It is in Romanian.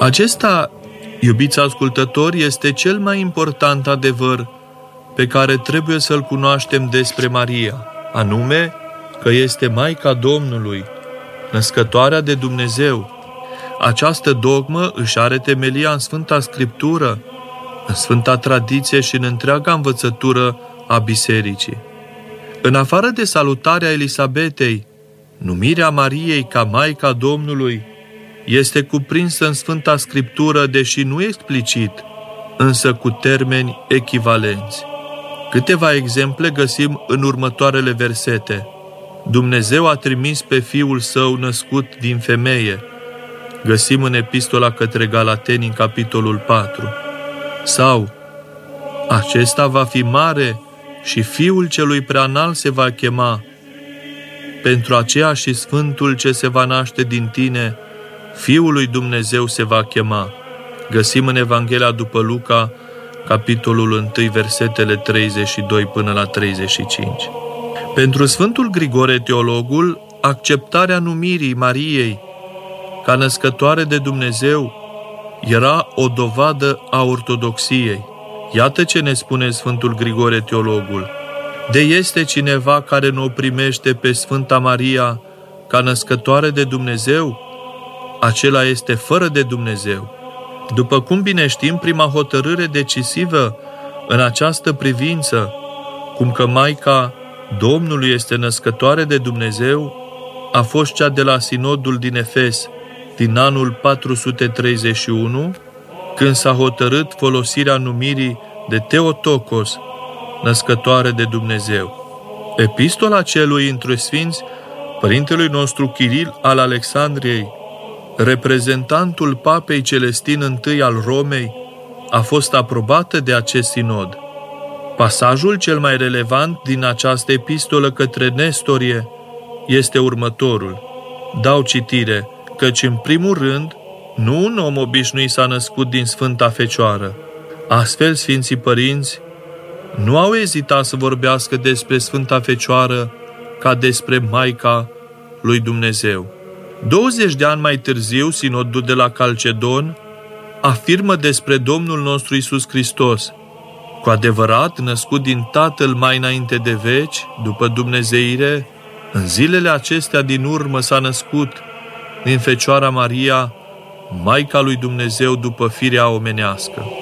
Acesta, iubiți ascultători, este cel mai important adevăr pe care trebuie să-l cunoaștem despre Maria, anume că este Maica Domnului, născătoarea de Dumnezeu. Această dogmă își are temelia în Sfânta Scriptură, în Sfânta Tradiție și în întreaga învățătură a Bisericii. În afară de salutarea Elisabetei, numirea Mariei ca Maica Domnului este cuprinsă în Sfânta Scriptură, deși nu explicit, însă cu termeni echivalenți. Câteva exemple găsim în următoarele versete. Dumnezeu a trimis pe Fiul Său născut din femeie. Găsim în Epistola către Galateni, în capitolul 4. Sau, acesta va fi mare și Fiul celui Preanalt se va chema. Pentru aceea și Sfântul ce se va naște din tine, Fiul lui Dumnezeu se va chema. Găsim în Evanghelia după Luca, capitolul 1, versetele 32 până la 35. Pentru Sfântul Grigore Teologul, acceptarea numirii Mariei ca născătoare de Dumnezeu era o dovadă a ortodoxiei. Iată ce ne spune Sfântul Grigore Teologul. De este cineva care nu o primește pe Sfânta Maria ca născătoare de Dumnezeu? Acela este fără de Dumnezeu. După cum bine știm, prima hotărâre decisivă în această privință, cum că Maica Domnului este născătoare de Dumnezeu, a fost cea de la Sinodul din Efes, din anul 431, când s-a hotărât folosirea numirii de Theotokos, născătoare de Dumnezeu. Epistola celui între sfinți, părintelui nostru Chiril al Alexandriei, reprezentantul Papei Celestin I al Romei, a fost aprobată de acest sinod. Pasajul cel mai relevant din această epistolă către Nestorie este următorul. Dau citire, căci în primul rând, nu un om obișnuit s-a născut din Sfânta Fecioară. Astfel, Sfinții Părinți nu au ezitat să vorbească despre Sfânta Fecioară ca despre Maica lui Dumnezeu. 20 de ani mai târziu, Sinodul de la Calcedon afirmă despre Domnul nostru Iisus Hristos: cu adevărat, născut din Tatăl mai înainte de veci, după dumnezeire, în zilele acestea din urmă s-a născut din Fecioara Maria, Maica lui Dumnezeu după firea omenească.